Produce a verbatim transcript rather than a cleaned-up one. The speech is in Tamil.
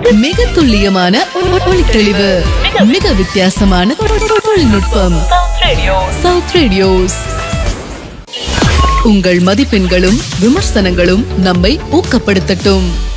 மிக துல்லியமான ஒளி தெளிவு, மிக வித்தியாசமான தொழில்நுட்பம். South radios. உங்கள் மதிப்பெண்களும் விமர்சனங்களும் நம்மை ஊக்கப்படுத்தட்டும்.